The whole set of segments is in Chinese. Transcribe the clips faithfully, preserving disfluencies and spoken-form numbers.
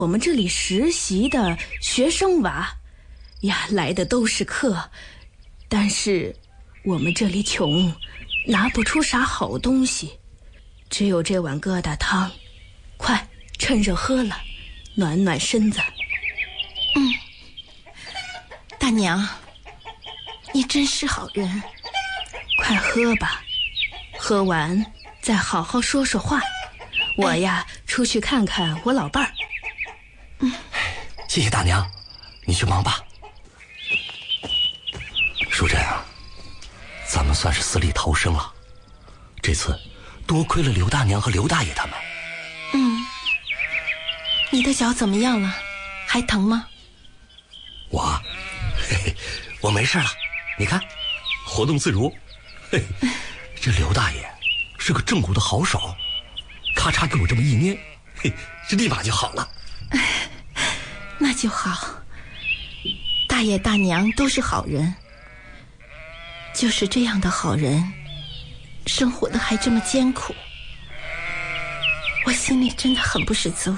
我们这里实习的学生娃呀，来的都是客，但是我们这里穷，拿不出啥好东西，只有这碗疙瘩汤，快趁热喝了，暖暖身子。 嗯，大娘，你真是好人。 快喝吧，喝完再好好说说话。我呀，出去看看我老伴儿。 嗯，谢谢大娘，你去忙吧。淑珍啊，咱们算是死里逃生了。这次多亏了刘大娘和刘大爷他们。 嗯，你的脚怎么样了？还疼吗？ 我，嘿嘿，我没事了。你看，活动自如。嘿嘿，这刘大爷是个正骨的好手，咔嚓给我这么一捏，嘿，这立马就好了。 那就好。大爷大娘都是好人，就是这样的好人，生活的还这么艰苦，我心里真的很不是滋味。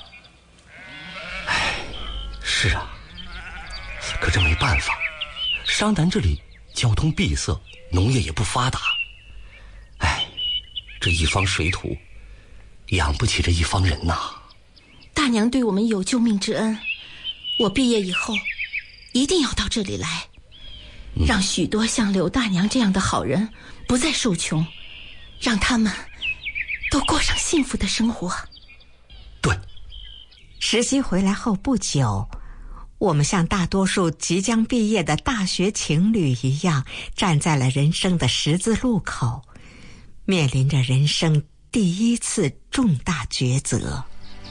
哎，是啊，可这没办法，沙南这里交通闭塞，农业也不发达。哎，这一方水土养不起这一方人呐。 大娘对我们有救命之恩，我毕业以后一定要到这里来，嗯、让许多像刘大娘这样的好人不再受穷，让他们都过上幸福的生活。 对。 实习回来后不久，我们像大多数即将毕业的大学情侣一样，站在了人生的十字路口，面临着人生第一次重大抉择。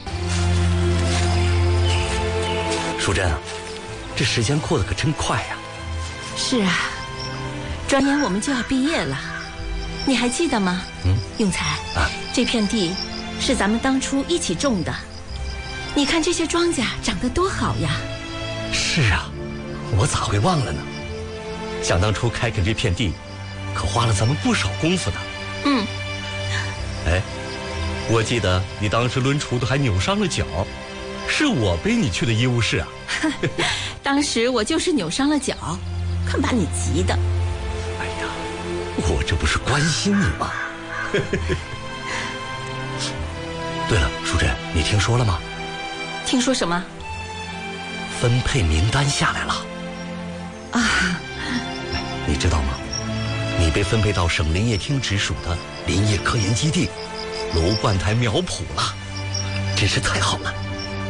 淑珍啊，这时间过得可真快呀。 是啊，转眼我们就要毕业了，你还记得吗？嗯，永才啊，这片地是咱们当初一起种的，你看这些庄稼长得多好呀。 是啊，我咋会忘了呢？想当初开垦这片地，可花了咱们不少功夫呢。 嗯。 哎，我记得你当时抡锄头还扭伤了脚，是我背你去的医务室啊。 当时我就是扭伤了脚，看把你急的。 哎呀，我这不是关心你吗？对了，淑珍，你听说了吗？ 听说什么？ 分配名单下来了。 啊， 哎，你知道吗？你被分配到省林业厅直属的林业科研基地楼灌台苗圃了，真是太好了。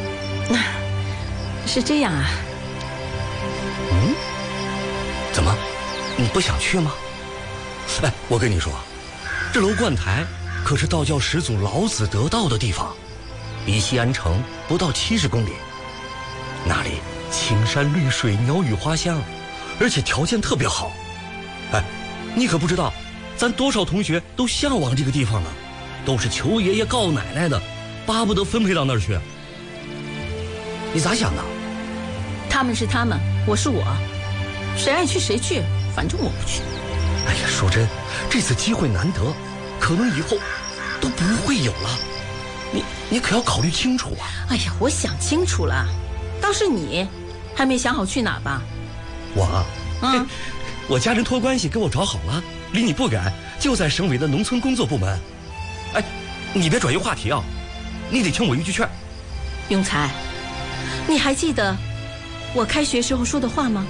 是这样啊。 嗯？怎么？你不想去吗？哎，我跟你说，这楼灌台可是道教始祖老子得道的地方，离西安城不到七十公里。那里青山绿水，鸟语花香，而且条件特别好。哎，你可不知道，咱多少同学都向往这个地方呢，都是求爷爷告奶奶的，巴不得分配到那儿去。你咋想的？ 他们是他们，我是我，谁爱去谁去，反正我不去。 哎呀，淑珍，这次机会难得，可能以后都不会有了，你你可要考虑清楚啊！ 哎呀，我想清楚了，倒是你还没想好去哪吧？ 我， 嗯， 我家人托关系给我找好了，离你不远，就在省委的农村工作部门。哎，你别转移话题啊，你得听我一句劝。 永才，你还记得我开学时候说的话吗？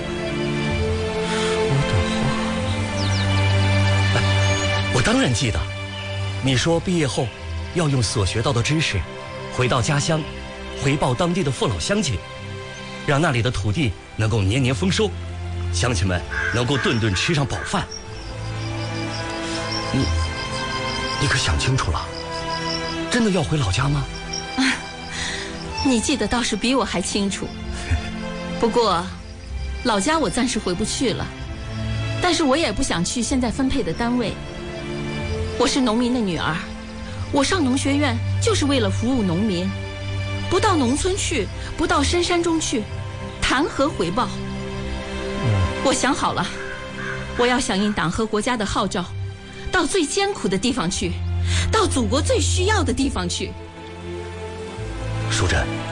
说的话？哎，我当然记得。你说毕业后要用所学到的知识，回到家乡，回报当地的父老乡亲，让那里的土地能够年年丰收，乡亲们能够顿顿吃上饱饭。你，你可想清楚了？真的要回老家吗？ 啊，你记得倒是比我还清楚。不过，老家我暂时回不去了，但是我也不想去现在分配的单位。我是农民的女儿，我上农学院就是为了服务农民，不到农村去，不到深山中去，谈何回报？我想好了，我要响应党和国家的号召，到最艰苦的地方去，到祖国最需要的地方去。 淑珍，